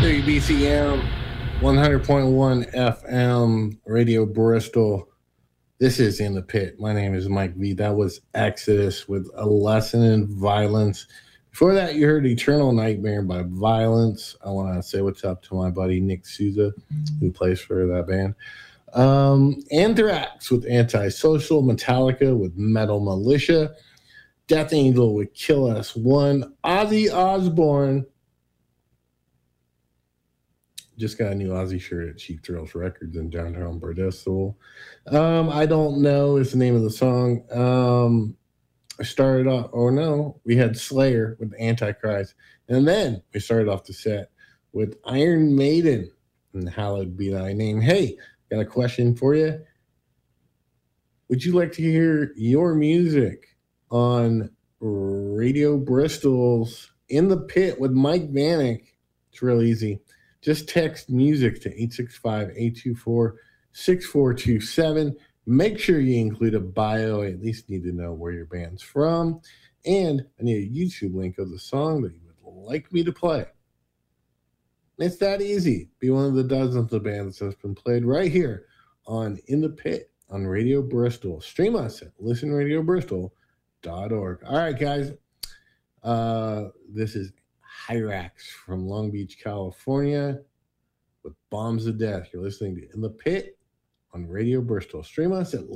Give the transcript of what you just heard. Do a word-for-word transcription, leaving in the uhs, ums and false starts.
W B C M, one hundred point one F M, Radio Bristol. This is In the Pit. My name is Mike V. That was Exodus with A Lesson in Violence. Before that, you heard Eternal Nightmare by Violence. I want to say what's up to my buddy Nick Souza, who plays for that band. Um, Anthrax with Antisocial, Metallica with Metal Militia, Death Angel with Kill S one, Ozzy Osbourne. Just got a new Ozzy shirt at Cheap Thrills Records in downtown Bristol. Um, I don't know is the name of the song. Um, I started off, oh no, we had Slayer with Antichrist. And then we started off the set with Iron Maiden and Hallowed Be Thy Name. Hey, got a question for you. Would you like to hear your music on Radio Bristol's In the Pit with Mike Vanek? It's real easy. Just text music to eight six five, eight two four, six four two seven. Make sure you include a bio. I at least need to know where your band's from. And I need a YouTube link of the song that you would like me to play. It's that easy. Be one of the dozens of bands that's been played right here on In the Pit on Radio Bristol. Stream us at listen radio bristol dot org. All right, guys. Uh, this is Hyrax from Long Beach, California with Bombs of Death. You're listening to In the Pit on Radio Bristol. Stream us at